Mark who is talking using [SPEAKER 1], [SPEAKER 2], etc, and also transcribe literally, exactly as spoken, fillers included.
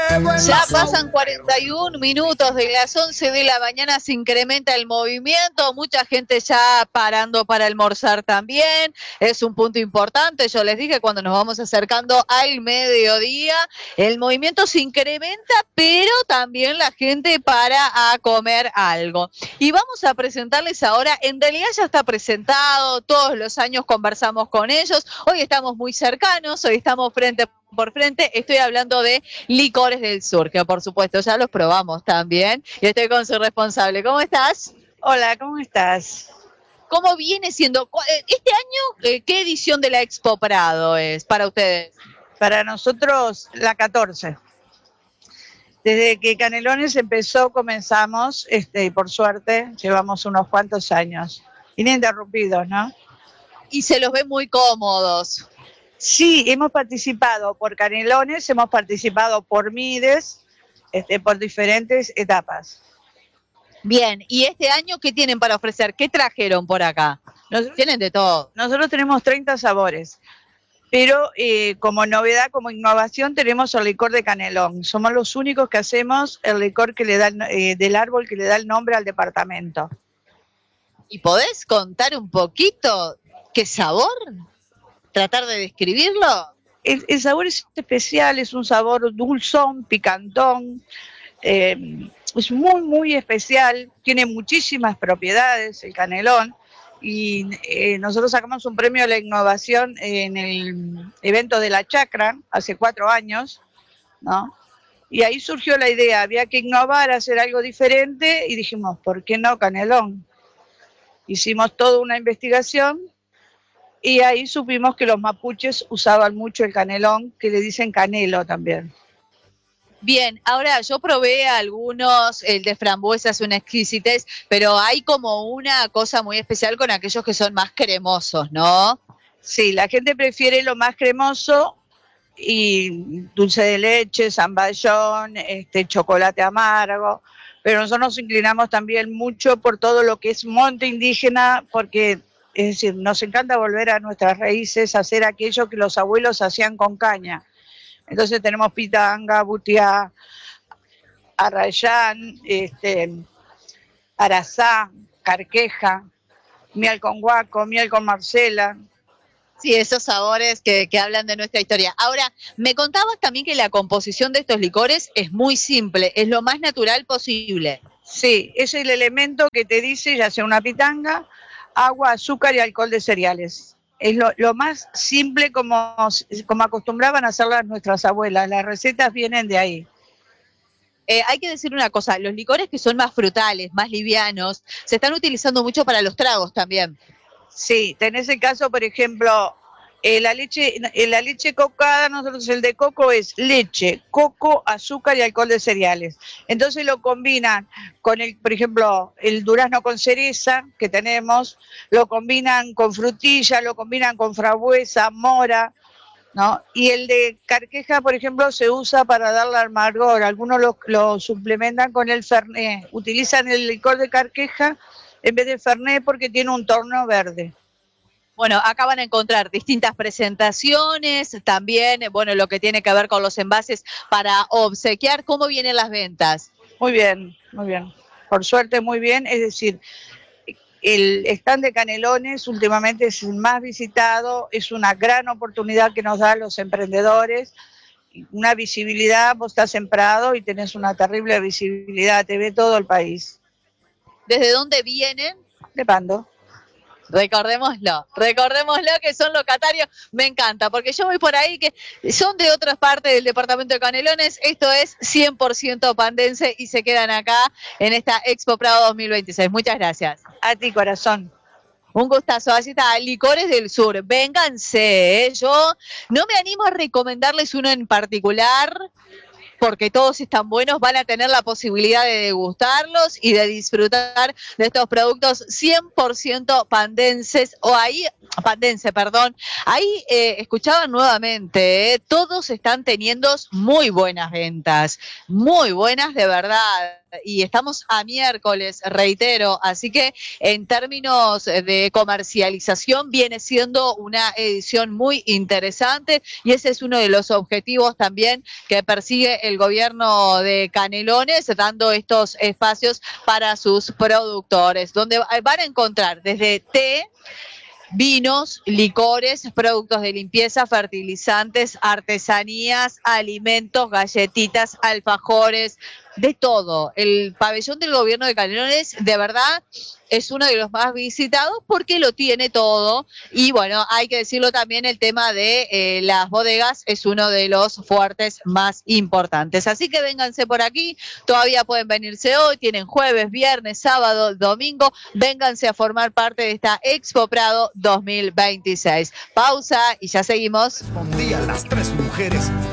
[SPEAKER 1] Ya pasan cuarenta y un minutos de las once de la mañana, se incrementa el movimiento, mucha gente ya parando para almorzar también, es un punto importante. Yo les dije, cuando nos vamos acercando al mediodía, el movimiento se incrementa, pero también la gente para a comer algo. Y vamos a presentarles ahora, en realidad ya está presentado, todos los años conversamos con ellos, hoy estamos muy cercanos, hoy estamos frente a por frente, estoy hablando de Licores del Sur, que por supuesto ya los probamos también, y estoy con su responsable. ¿Cómo estás?
[SPEAKER 2] Hola, ¿cómo estás?
[SPEAKER 1] ¿Cómo viene siendo este año? ¿Qué edición de la Expo Prado es para ustedes?
[SPEAKER 2] Para nosotros la catorce. Desde que Canelones empezó, comenzamos, este, y por suerte llevamos unos cuantos años, ininterrumpidos, ¿no?
[SPEAKER 1] Y se los ve muy cómodos.
[SPEAKER 2] Sí, hemos participado por Canelones, hemos participado por Mides, este, por diferentes etapas.
[SPEAKER 1] Bien, ¿y este año qué tienen para ofrecer? ¿Qué trajeron por acá? Nosotros, tienen de todo.
[SPEAKER 2] Nosotros tenemos treinta sabores, pero eh, como novedad, como innovación, tenemos el licor de canelón. Somos los únicos que hacemos el licor que le da, eh, del árbol que le da el nombre al departamento.
[SPEAKER 1] ¿Y podés contar un poquito qué sabor? ¿Tratar de describirlo?
[SPEAKER 2] El, el sabor es especial, es un sabor dulzón, picantón, eh, es muy, muy especial, tiene muchísimas propiedades el canelón, y eh, nosotros sacamos un premio a la innovación en el evento de la Chacra, hace cuatro años, ¿no? Y ahí surgió la idea, había que innovar, hacer algo diferente, y dijimos, ¿por qué no canelón? Hicimos toda una investigación, y ahí supimos que los mapuches usaban mucho el canelón, que le dicen canelo también.
[SPEAKER 1] Bien, ahora yo probé algunos, el de frambuesa es una exquisitez, pero hay como una cosa muy especial con aquellos que son más cremosos, ¿no?
[SPEAKER 2] Sí, la gente prefiere lo más cremoso, y dulce de leche, zamballón, este, chocolate amargo, pero nosotros nos inclinamos también mucho por todo lo que es monte indígena, porque es decir, nos encanta volver a nuestras raíces, hacer aquello que los abuelos hacían con caña. Entonces tenemos pitanga, butiá, arrayán, este, arazá, carqueja, miel con guaco, miel con marcela.
[SPEAKER 1] Sí, esos sabores que, que hablan de nuestra historia. Ahora, me contabas también que la composición de estos licores es muy simple, es lo más natural posible.
[SPEAKER 2] Sí, es el elemento que te dice, ya sea una pitanga, agua, azúcar y alcohol de cereales. Es lo, lo más simple como, como acostumbraban a hacerlas nuestras abuelas. Las recetas vienen de ahí.
[SPEAKER 1] Eh, hay que decir una cosa, los licores que son más frutales, más livianos, se están utilizando mucho para los tragos también.
[SPEAKER 2] Sí, tenés el caso, por ejemplo, eh, la leche eh, la leche cocada, nosotros el de coco es leche, coco, azúcar y alcohol de cereales. Entonces lo combinan con, el, por ejemplo, el durazno con cereza que tenemos, lo combinan con frutilla, lo combinan con frambuesa, mora, ¿no? Y el de carqueja, por ejemplo, se usa para darle amargor. Algunos lo, lo suplementan con el fernet, utilizan el licor de carqueja en vez de fernet porque tiene un tono verde.
[SPEAKER 1] Bueno, acá van a encontrar distintas presentaciones, también, bueno, lo que tiene que ver con los envases para obsequiar. ¿Cómo vienen las ventas?
[SPEAKER 2] Muy bien, muy bien. Por suerte, muy bien. Es decir, el stand de Canelones últimamente es el más visitado, es una gran oportunidad que nos da a los emprendedores, una visibilidad, vos estás en Prado y tenés una terrible visibilidad, te ve todo el país.
[SPEAKER 1] ¿Desde dónde vienen?
[SPEAKER 2] De Pando.
[SPEAKER 1] Recordémoslo, recordémoslo que son locatarios, me encanta, porque yo voy por ahí que son de otras partes del departamento de Canelones, esto es cien por ciento pandense y se quedan acá en esta Expo Prado dos mil veintiséis. Muchas gracias.
[SPEAKER 2] A ti, corazón.
[SPEAKER 1] Un gustazo, así está, Licores del Sur, vénganse, ¿eh? Yo no me animo a recomendarles uno en particular, porque todos están buenos, van a tener la posibilidad de degustarlos y de disfrutar de estos productos cien por ciento pandenses, o ahí, pandense, perdón. Ahí eh, escuchaban nuevamente, eh, todos están teniendo muy buenas ventas, muy buenas de verdad. Y estamos a miércoles, reitero, así que en términos de comercialización viene siendo una edición muy interesante y ese es uno de los objetivos también que persigue el gobierno de Canelones dando estos espacios para sus productores, donde van a encontrar desde té, vinos, licores, productos de limpieza, fertilizantes, artesanías, alimentos, galletitas, alfajores, de todo. El pabellón del gobierno de Canelones, de verdad, es uno de los más visitados porque lo tiene todo. Y bueno, hay que decirlo también, el tema de eh, las bodegas es uno de los fuertes más importantes. Así que vénganse por aquí, todavía pueden venirse hoy, tienen jueves, viernes, sábado, domingo, vénganse a formar parte de esta Expo Prado dos mil veintiséis. Pausa y ya seguimos.
[SPEAKER 3] Un día las tres mujeres